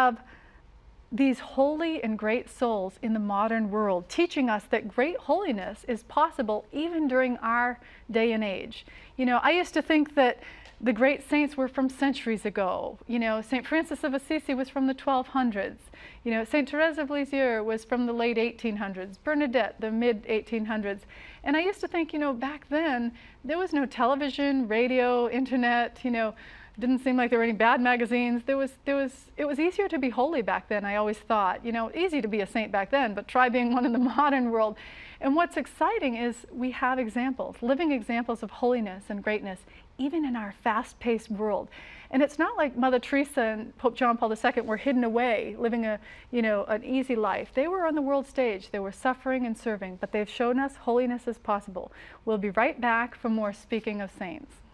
have these holy and great souls in the modern world teaching us that great holiness is possible even during our day and age. You know, I used to think that the great saints were from centuries ago. You know, St. Francis of Assisi was from the 1200s. You know, St. Therese of Lisieux was from the late 1800s, Bernadette, the mid 1800s. And I used to think, you know, back then, there was no television, radio, internet, you know, didn't seem like there were any bad magazines. It was easier to be holy back then, I always thought. You know, easy to be a saint back then, but try being one in the modern world. And what's exciting is we have examples, living examples of holiness and greatness, even in our fast-paced world. And it's not like Mother Teresa and Pope John Paul II were hidden away, living a, you know, an easy life. They were on the world stage. They were suffering and serving, but they've shown us holiness is possible. We'll be right back for more Speaking of Saints.